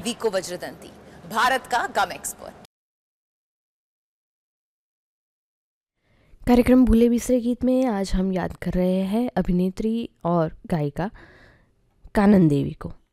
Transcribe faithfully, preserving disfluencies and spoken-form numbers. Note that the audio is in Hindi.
वीको वज्रदंती, भारत का गम एक्सपर्ट। कार्यक्रम भूले बिसरे गीत में आज हम याद कर रहे हैं अभिनेत्री और गायिका कानन देवी को।